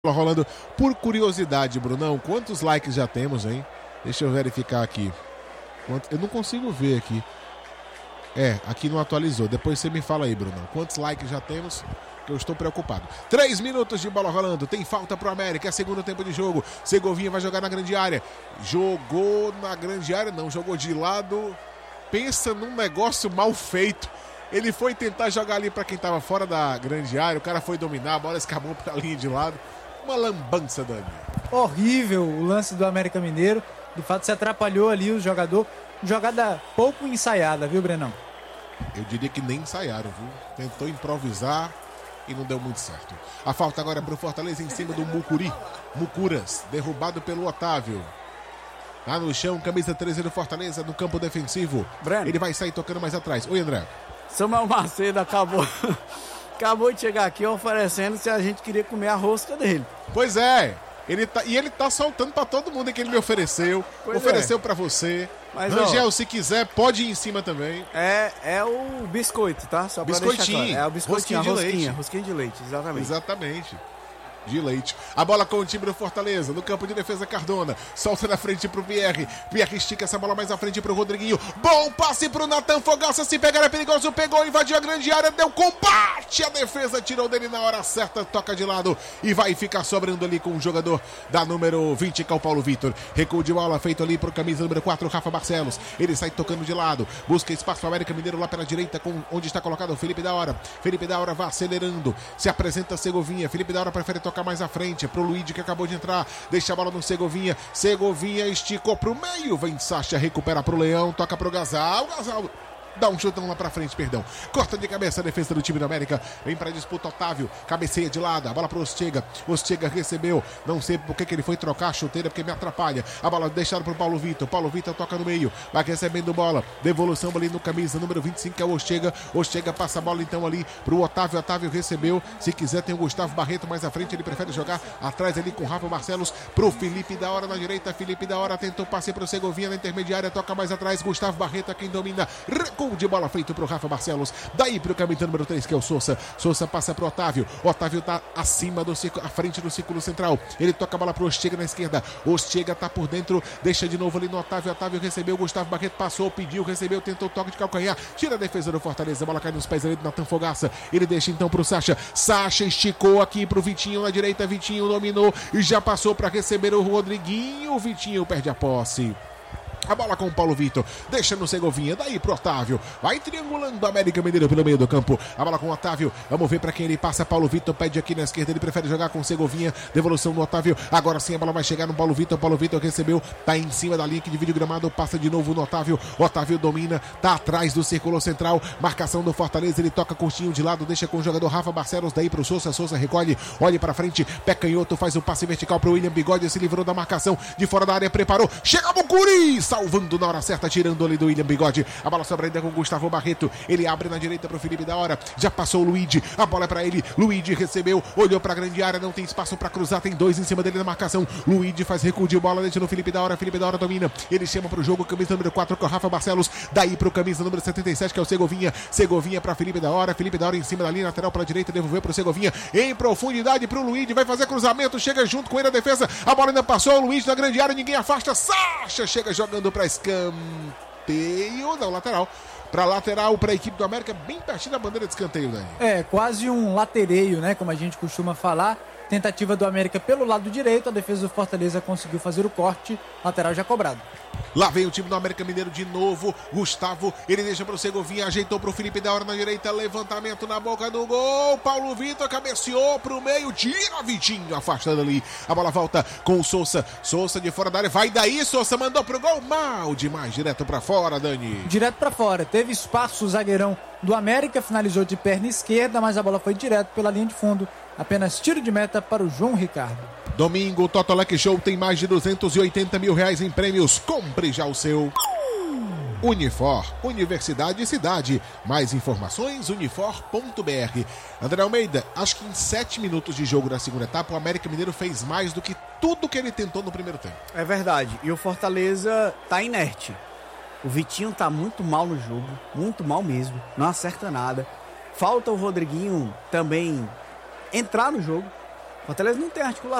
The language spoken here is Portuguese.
Rolando. Por curiosidade, Brunão, quantos likes já temos, hein? Deixa eu verificar aqui. Eu não consigo ver aqui. Aqui não atualizou. Depois você me fala aí, Brunão. Quantos likes já temos? Que eu estou preocupado. 3 minutos de bola rolando. Tem falta pro América. É segundo tempo de jogo. Segovinha vai jogar na grande área. Jogou na grande área, não. Jogou de lado. Pensa num negócio mal feito. Ele foi tentar jogar ali para quem estava fora da grande área. O cara foi dominar. A bola escapou pra linha de lado. Uma lambança, Dani. Horrível o lance do América Mineiro. De fato, se atrapalhou ali o jogador. Jogada pouco ensaiada, viu, Brenão? Eu diria que nem ensaiaram, viu? Tentou improvisar e não deu muito certo. A falta agora é pro Fortaleza em cima do Mucuras, derrubado pelo Otávio. Lá no chão, camisa 13 do Fortaleza, no campo defensivo. Breno. Ele vai sair tocando mais atrás. Oi, André. Samuel Macedo acabou de chegar aqui oferecendo se a gente queria comer a rosca dele. Pois é. Ele tá soltando pra todo mundo que ele me ofereceu. Ofereceu pra você. Mas, Rangel, se quiser, pode ir em cima também. É o biscoito, tá? Só pra Biscoitinho. deixar claro. É o biscoitinho, Rosquinha de leite, exatamente. Exatamente. De leite. A bola com o time do Fortaleza. No campo de defesa, Cardona. Solta na frente pro Pierre. Pierre estica essa bola mais à frente pro Rodriguinho. Bom passe pro Natan Fogaça. Se pegar é perigoso. Pegou, invadiu a grande área. Deu combate. A defesa tirou dele na hora certa. Toca de lado. E vai ficar sobrando ali com o jogador da número 20, que é o Paulo Vitor. Recuo de bola feito ali pro camisa número 4, Rafa Barcelos. Ele sai tocando de lado. Busca espaço para o América Mineiro lá pela direita, onde está colocado o Felipe da Hora. Felipe da Hora vai acelerando. Se apresenta Segovinha. Felipe da Hora prefere tocar mais à frente pro Luigi, que acabou de entrar, deixa a bola no Segovinha. Segovinha esticou pro meio, vem Sacha, recupera pro Leão, toca pro Gasal. Gasal dá um chutão lá pra frente, perdão. Corta de cabeça a defesa do time do América. Vem pra disputa Otávio. Cabeceia de lado. A bola pro Ostega. Ostega recebeu. Não sei por que ele foi trocar a chuteira, porque me atrapalha. A bola deixada pro Paulo Vitor. Paulo Vitor toca no meio. Vai recebendo bola. Devolução ali no camisa número 25, que é o Ostega. Ostega passa a bola então ali pro Otávio. Otávio recebeu. Se quiser, tem o Gustavo Barreto mais à frente. Ele prefere jogar atrás ali com o Rafa Barcelos. Pro Felipe da Hora na direita. Felipe da Hora tentou passe pro Segovinha na intermediária. Toca mais atrás. Gustavo Barreto é quem domina. De bola feito pro Rafa Barcelos, daí pro caminho número 3, que é o Sousa. Sousa passa pro Otávio. Otávio tá acima do círculo, à frente do círculo central. Ele toca a bola pro Ostega na esquerda. Ostega tá por dentro, deixa de novo ali no Otávio. Otávio recebeu, Gustavo Barreto passou, pediu, recebeu, tentou toque de calcanhar. Tira a defesa do Fortaleza, a bola cai nos pés ali do Natan Fogaça. Ele deixa então pro Sacha. Sacha esticou aqui pro Vitinho na direita. Vitinho dominou e já passou para receber o Rodriguinho. O Vitinho perde a posse. A bola com o Paulo Vitor, deixa no Segovinha, daí pro Otávio, vai triangulando a América Mineiro pelo meio do campo. A bola com o Otávio, vamos ver pra quem ele passa. Paulo Vitor pede aqui na esquerda, ele prefere jogar com o Segovinha. Devolução no Otávio, agora sim a bola vai chegar no Paulo Vitor. Paulo Vitor recebeu, tá em cima da linha que divide o gramado, passa de novo no Otávio. Otávio domina, tá atrás do círculo central, marcação do Fortaleza. Ele toca curtinho de lado, deixa com o jogador Rafa Barcelos, daí pro Sousa. Sousa recolhe, olha pra frente, pé canhoto, faz o passe vertical pro William Bigode. Se livrou da marcação de fora da área, preparou, chega o Curi, salvando na hora certa, tirando ali do William Bigode. A bola sobra ainda com o Gustavo Barreto. Ele abre na direita pro Felipe da Hora. Já passou o Luigi. A bola é pra ele. Luigi recebeu, olhou pra grande área. Não tem espaço pra cruzar. Tem 2 em cima dele na marcação. Luigi faz recuo de bola, deixa no Felipe da Hora. Felipe da Hora domina. Ele chama pro jogo. Camisa número 4 com o Rafa Barcelos. Daí pro camisa número 77, que é o Segovinha. Segovinha pra Felipe da Hora. Felipe da Hora em cima da linha lateral pra direita. Devolveu pro Segovinha. Em profundidade pro Luigi. Vai fazer cruzamento. Chega junto com ele a defesa. A bola ainda passou. O Luigi na grande área. Ninguém afasta. Sacha chega jogando pra escanteio. Não, lateral. Pra lateral, pra equipe do América, bem pertinho da bandeira de escanteio, Dani. Quase um latereio, né? Como a gente costuma falar. Tentativa do América pelo lado direito. A defesa do Fortaleza conseguiu fazer o corte. Lateral já cobrado. Lá vem o time do América Mineiro de novo. Gustavo, ele deixa pro Segovinha, ajeitou pro Felipe da Hora na direita. Levantamento na boca do gol. Paulo Vitor cabeceou pro meio. Tira Vitinho, afastando ali. A bola volta com o Sousa. Sousa de fora da área. Vai daí, Sousa mandou pro gol. Mal demais, direto pra fora, Dani. Direto pra fora. Teve espaço o zagueirão do América. Finalizou de perna esquerda, mas a bola foi direto pela linha de fundo. Apenas tiro de meta para o João Ricardo. Domingo, o Totolec Show tem mais de R$280 mil em prêmios. Compre já o seu. Unifor, Universidade e Cidade. Mais informações, unifor.br. André Almeida, acho que em 7 minutos de jogo na segunda etapa, o América Mineiro fez mais do que tudo que ele tentou no primeiro tempo. É verdade, e o Fortaleza tá inerte. O Vitinho tá muito mal no jogo, muito mal mesmo, não acerta nada. Falta o Rodriguinho também entrar no jogo. Fortaleza não tem articulação